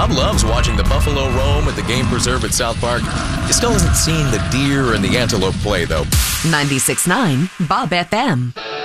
Bob loves watching the buffalo roam at the game preserve at South Park. He still hasn't seen the deer and the antelope play, though. 96.9 Bob FM.